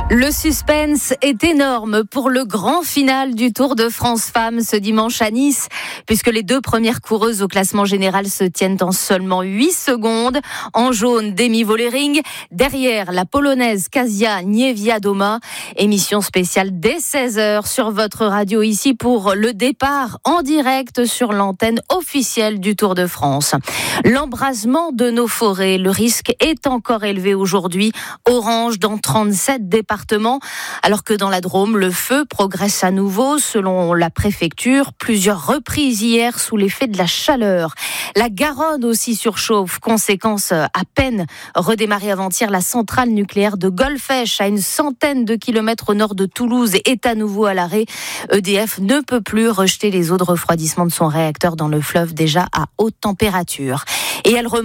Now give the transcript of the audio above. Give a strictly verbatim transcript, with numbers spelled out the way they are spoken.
Le suspense est énorme pour le grand final du Tour de France Femmes ce dimanche à Nice, puisque les deux premières coureuses au classement général se tiennent en seulement huit secondes. En jaune, Demi Vollering. Derrière, la polonaise Kasia Niewiadoma. Émission spéciale dès seize heures sur votre radio ici pour le départ en direct sur l'antenne officielle du Tour de France. L'embrasement de nos forêts, le risque est encore élevé aujourd'hui. Orange dans trente-sept départements. Alors que dans la Drôme, le feu progresse à nouveau selon la préfecture. Plusieurs reprises hier sous l'effet de la chaleur. La Garonne aussi surchauffe. Conséquence, à peine redémarrée avant-hier, la centrale nucléaire de Golfech, à une centaine de kilomètres au nord de Toulouse, est à nouveau à l'arrêt. E D F ne peut plus rejeter les eaux de refroidissement de son réacteur dans le fleuve déjà à haute température. Et elle remonte